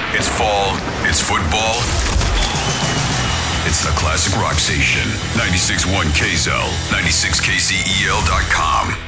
It's fall. It's football. It's the Classic Rock Station. 96.1 KZEL. 96KZEL.com.